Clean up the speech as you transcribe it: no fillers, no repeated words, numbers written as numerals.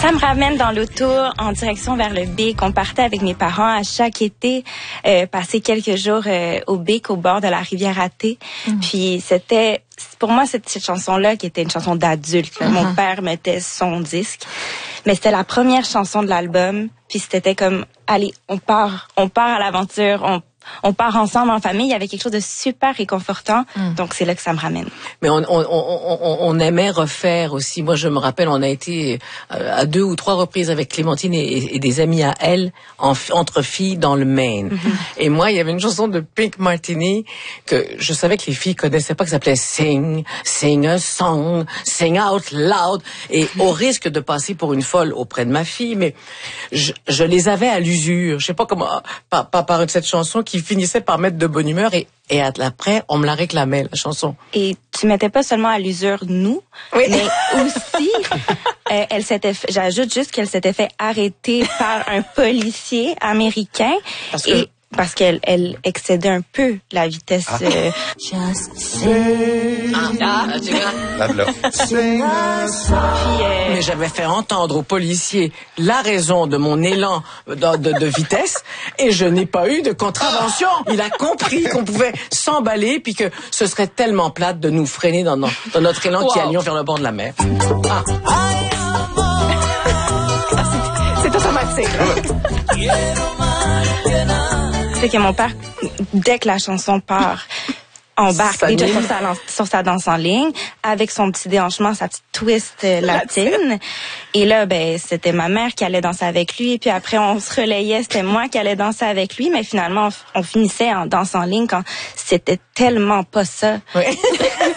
Ça me ramène dans l'auto en direction vers le Bic. On partait avec mes parents à chaque été, passer quelques jours au Bic, au bord de la rivière Athée. Puis c'était, pour moi, cette chanson-là qui était une chanson d'adulte. Mon père mettait son disque. Mais c'était la première chanson de l'album. Puis c'était comme, allez, on part à l'aventure, on part ensemble en famille. Il y avait quelque chose de super réconfortant. Donc, c'est là que ça me ramène. Mais on aimait refaire aussi. Moi, je me rappelle, on a été à 2 ou 3 reprises avec Clémentine et des amis à elle, entre filles dans le Maine. Et moi, il y avait une chanson de Pink Martini que je savais que les filles connaissaient pas, qui s'appelait Sing a Song, Sing Out Loud. Et au risque de passer pour une folle auprès de ma fille, mais je les avais à l'usure. Je sais pas comment, par cette chanson qui finissait par mettre de bonne humeur et après, on me la réclamait, la chanson. Et tu mettais pas seulement à l'usure nous, mais aussi, j'ajoute juste qu'elle s'était fait arrêter par un policier américain parce qu'elle excédait un peu la vitesse. Just sing. Mais j'avais fait entendre au policier la raison de mon élan de vitesse et je n'ai pas eu de contravention. Il a compris qu'on pouvait s'emballer puis que ce serait tellement plate de nous freiner dans notre élan qui allions vers le bord de la mer. C'est automatique. C'est que mon père, dès que la chanson part, embarque déjà sur sa danse en ligne, avec son petit déhanchement, sa petite twist latine. Et là, c'était ma mère qui allait danser avec lui. Et puis après, on se relayait, c'était moi qui allais danser avec lui. Mais finalement, on finissait en danse en ligne quand c'était tellement pas ça.